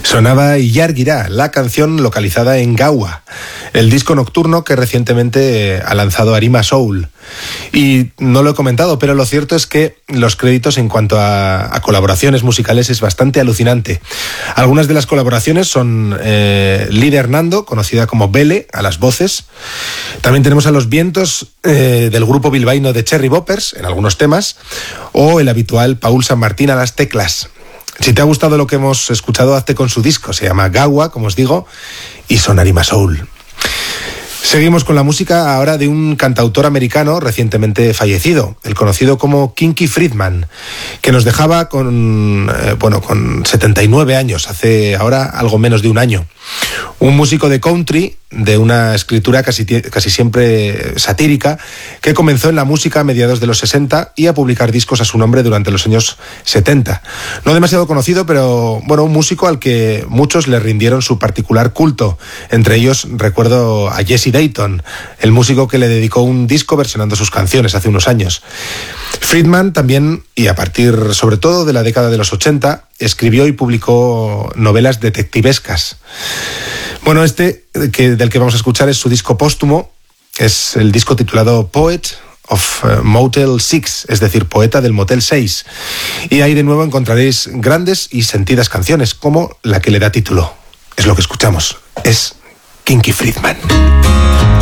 Sonaba Iyargira, la canción localizada en Gaua, el disco nocturno que recientemente ha lanzado Arima Soul. Y no lo he comentado, pero lo cierto es que los créditos en cuanto a colaboraciones musicales es bastante alucinante. Algunas de las colaboraciones son Lide Hernando, conocida como Bele, a las voces. También tenemos a Los Vientos del grupo bilbaíno de Cherry Boppers en algunos temas, o el habitual Paul San Martín a las teclas. Si te ha gustado lo que hemos escuchado, hazte con su disco. Se llama Gaua, como os digo, y son Arima Soul. Seguimos con la música ahora de un cantautor americano recientemente fallecido, el conocido como Kinky Friedman, que nos dejaba con 79 años, hace ahora algo menos de un año. Un músico de country, de una escritura casi siempre satírica, que comenzó en la música a mediados de los 60 y a publicar discos a su nombre durante los años 70. No demasiado conocido, pero bueno, un músico al que muchos le rindieron su particular culto. Entre ellos recuerdo a Jesse Dayton, el músico que le dedicó un disco versionando sus canciones hace unos años. Friedman también, y a partir sobre todo de la década de los 80, escribió y publicó novelas detectivescas. Bueno, del que vamos a escuchar es su disco póstumo, es el disco titulado Poet of Motel 6, es decir, Poeta del Motel 6. Y ahí de nuevo encontraréis grandes y sentidas canciones, como la que le da título. Es lo que escuchamos, es Kinky Friedman.